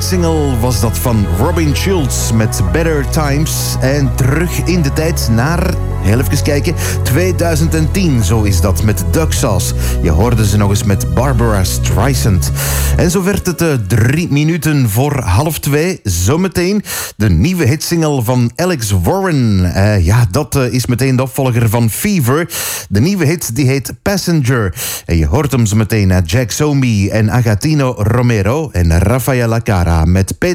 hitsingle was dat van Robin Schulz met Better Times. En terug in de tijd naar, heel even kijken, 2010. Zo is dat met Duck Sauce. Je hoorde ze nog eens met Barbara Streisand. En zo werd het 3 minuten voor 1:30. Zometeen de nieuwe hitsingle van Alex Warren. Dat is meteen de opvolger van Fever. De nieuwe hit die heet Passenger. En je hoort hem zo meteen naar Jack Zombie en Agatino Romero en Rafaela Cara met